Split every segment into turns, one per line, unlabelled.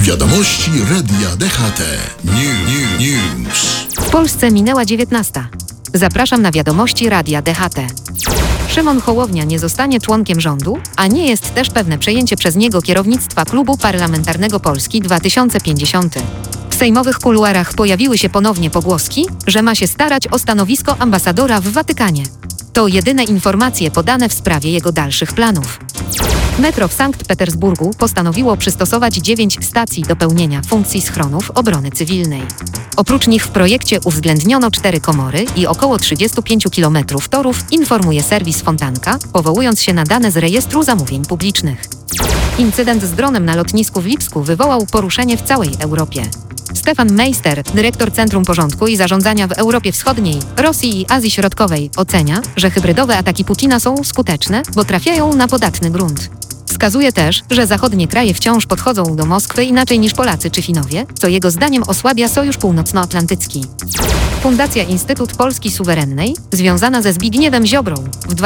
Wiadomości Radia DHT. News.
W Polsce minęła 19. Zapraszam na wiadomości Radia DHT. Szymon Hołownia nie zostanie członkiem rządu, a nie jest też pewne przejęcie przez niego kierownictwa Klubu Parlamentarnego Polski 2050. W sejmowych kuluarach pojawiły się ponownie pogłoski, że ma się starać o stanowisko ambasadora w Watykanie. To jedyne informacje podane w sprawie jego dalszych planów. Metro w Sankt Petersburgu postanowiło przystosować 9 stacji do pełnienia funkcji schronów obrony cywilnej. Oprócz nich w projekcie uwzględniono 4 komory i około 35 km torów, informuje serwis Fontanka, powołując się na dane z rejestru zamówień publicznych. Incydent z dronem na lotnisku w Lipsku wywołał poruszenie w całej Europie. Stefan Meister, dyrektor Centrum Porządku i Zarządzania w Europie Wschodniej, Rosji i Azji Środkowej, ocenia, że hybrydowe ataki Putina są skuteczne, bo trafiają na podatny grunt. Wskazuje też, że zachodnie kraje wciąż podchodzą do Moskwy inaczej niż Polacy czy Finowie, co jego zdaniem osłabia Sojusz Północnoatlantycki. Fundacja Instytut Polski Suwerennej, związana ze Zbigniewem Ziobrą, w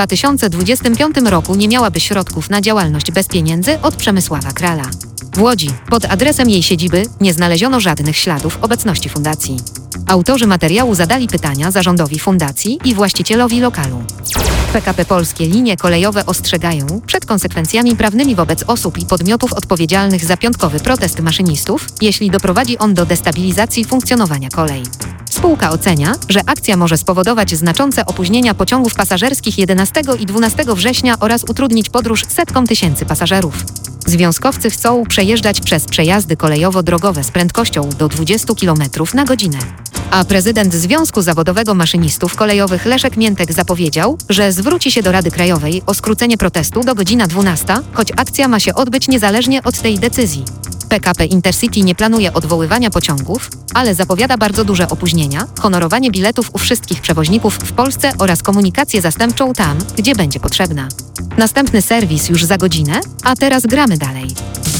2025 roku nie miałaby środków na działalność bez pieniędzy od Przemysława Krala. W Łodzi, pod adresem jej siedziby, nie znaleziono żadnych śladów obecności fundacji. Autorzy materiału zadali pytania zarządowi fundacji i właścicielowi lokalu. PKP Polskie Linie Kolejowe ostrzegają przed konsekwencjami prawnymi wobec osób i podmiotów odpowiedzialnych za piątkowy protest maszynistów, jeśli doprowadzi on do destabilizacji funkcjonowania kolei. Spółka ocenia, że akcja może spowodować znaczące opóźnienia pociągów pasażerskich 11 i 12 września oraz utrudnić podróż setkom tysięcy pasażerów. Związkowcy chcą przejeżdżać przez przejazdy kolejowo-drogowe z prędkością do 20 km na godzinę. A prezydent Związku Zawodowego Maszynistów Kolejowych Leszek Miętek zapowiedział, że zwróci się do Rady Krajowej o skrócenie protestu do godzina 12, choć akcja ma się odbyć niezależnie od tej decyzji. PKP Intercity nie planuje odwoływania pociągów, ale zapowiada bardzo duże opóźnienia, honorowanie biletów u wszystkich przewoźników w Polsce oraz komunikację zastępczą tam, gdzie będzie potrzebna. Następny serwis już za godzinę, a teraz gramy dalej.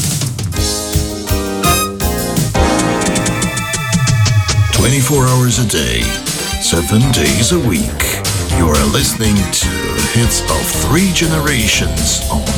Hours a day, 7 days a week. You are listening to Hits of 3 Generations on